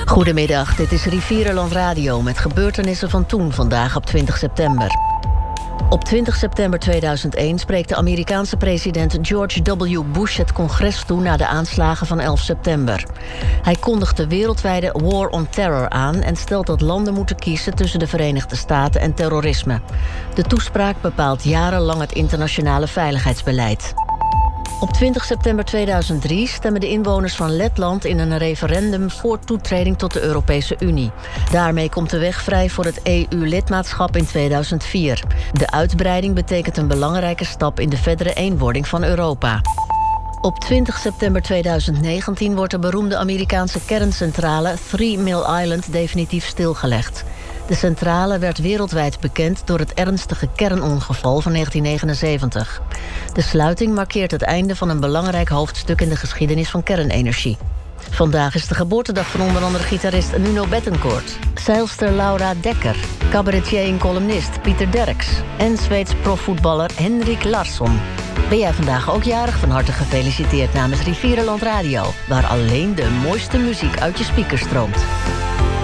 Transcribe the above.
Goedemiddag, dit is Rivierenland Radio met gebeurtenissen van toen, vandaag op 20 september. Op 20 september 2001 spreekt de Amerikaanse president George W. Bush het congres toe na de aanslagen van 11 september. Hij kondigt de wereldwijde War on Terror aan en stelt dat landen moeten kiezen tussen de Verenigde Staten en terrorisme. De toespraak bepaalt jarenlang het internationale veiligheidsbeleid. Op 20 september 2003 stemmen de inwoners van Letland in een referendum voor toetreding tot de Europese Unie. Daarmee komt de weg vrij voor het EU-lidmaatschap in 2004. De uitbreiding betekent een belangrijke stap in de verdere eenwording van Europa. Op 20 september 2019 wordt de beroemde Amerikaanse kerncentrale 3 Mile Island definitief stilgelegd. De centrale werd wereldwijd bekend door het ernstige kernongeval van 1979. De sluiting markeert het einde van een belangrijk hoofdstuk in de geschiedenis van kernenergie. Vandaag is de geboortedag van onder andere gitarist Nuno Bettencourt, zeilster Laura Dekker, cabaretier en columnist Pieter Derks en Zweeds profvoetballer Henrik Larsson. Ben jij vandaag ook jarig? Van harte gefeliciteerd namens Rivierenland Radio, waar alleen de mooiste muziek uit je speakers stroomt.